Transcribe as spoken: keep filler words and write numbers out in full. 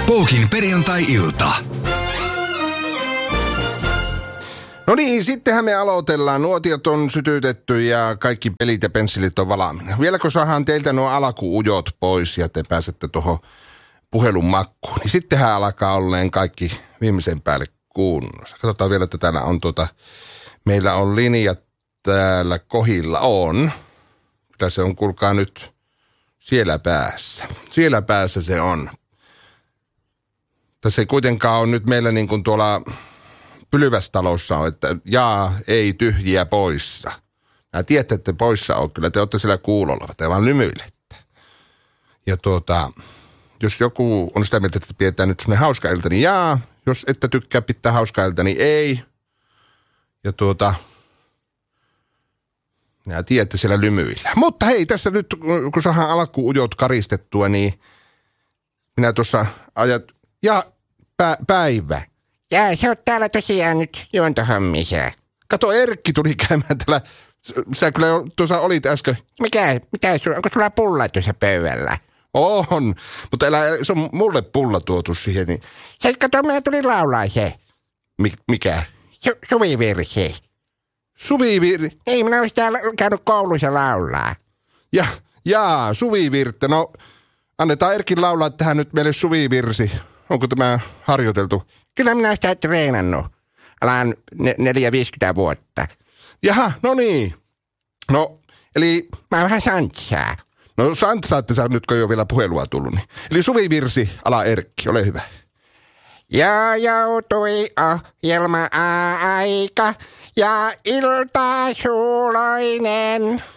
Poukin perjantai-ilta. No niin, sittenhän me aloitellaan. Nuotiot on sytytetty ja kaikki pelit ja pensselit on valaaminen. Vieläkö saadaan teiltä nuo alkuujot pois ja te pääsette tuohon puhelun makkuun, niin sittenhän alkaa olleen kaikki viimeisen päälle kunnossa. Katsotaan vielä, että täällä on tuota, meillä on linjat täällä kohilla on. Kyllä se on, kuulkaa nyt, siellä päässä. Siellä päässä se on. Tässä ei kuitenkaan ole nyt meillä niin kuin tuolla Pylvästalossa on, että jaa, ei tyhjiä poissa. Mä tiedätte, että poissa on. Kyllä te olette siellä kuulolla, te vaan lymyilette. Ja tuota, jos joku on sitä mieltä, että pidetään nyt semmoinen hauska ilta, niin jaa. Jos ette tykkää pitää hauska ilta, niin ei. Ja tuota, minä tiedän, että siellä lymyillä. Mutta hei, tässä nyt, kun saadaan alkuujot karistettua, niin minä tuossa ajat, ja pä, päivä. Jaa, sä oot täällä tosiaan nyt juontohommissa. Kato, Erkki tuli käymään täällä. Sä kyllä tuossa olit äsken. Mikä? Mitä sulla? Onko sulla pulla tuossa pöydällä? On, mutta älä, se on mulle pulla tuotu siihen. Niin. Se, kato, minä tuli laulaa se. Mik, mikä? Su, suvivirsi. Suvivirsi? Ei, minä olisin täällä käynyt koulussa laulaa. Ja, jaa, suvivirttä. No, annetaan Erkin laulaa tähän nyt meille suvivirsi. Onko tämä harjoiteltu? Kyllä minä sitä treenannut. Alaan ne, neljä viisikymmentä vuotta. Jaha, no niin. No, eli... Mä oon vähän santsaa. No santsaatte sä nyt, kun ei ole vielä puhelua tullut. Niin. Eli suvivirsi, ala Erkki, ole hyvä. Ja joutui ohjelma-aika ja ilta suuloinen.